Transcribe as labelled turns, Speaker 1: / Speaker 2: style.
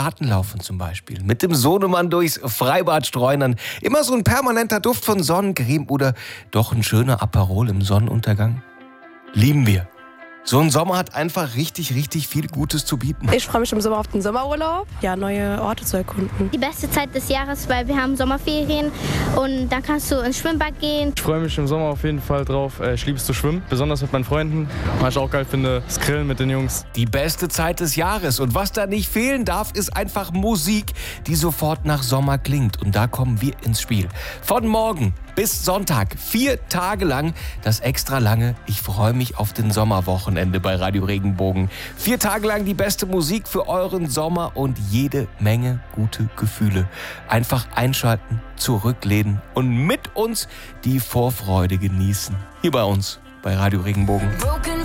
Speaker 1: Garten laufen zum Beispiel, mit dem Sohnemann durchs Freibad streunern, immer so ein permanenter Duft von Sonnencreme oder doch ein schöner Aperol im Sonnenuntergang? Lieben wir. So ein Sommer hat einfach richtig, richtig viel Gutes zu bieten.
Speaker 2: Ich freue mich im Sommer auf den Sommerurlaub, ja, neue Orte zu erkunden.
Speaker 3: Die beste Zeit des Jahres, weil wir haben Sommerferien und dann kannst du ins Schwimmbad gehen.
Speaker 4: Ich freue mich im Sommer auf jeden Fall drauf. Ich liebe es zu schwimmen, besonders mit meinen Freunden. Was ich auch geil finde, das Grillen mit den Jungs.
Speaker 1: Die beste Zeit des Jahres. Und was da nicht fehlen darf, ist einfach Musik, die sofort nach Sommer klingt. Und da kommen wir ins Spiel. Von morgen bis Sonntag, 4 Tage lang, das extra lange Ich freue mich auf den Sommerwochenende bei Radio Regenbogen. 4 Tage lang die beste Musik für euren Sommer und jede Menge gute Gefühle. Einfach einschalten, zurücklehnen und mit uns die Vorfreude genießen. Hier bei uns bei Radio Regenbogen.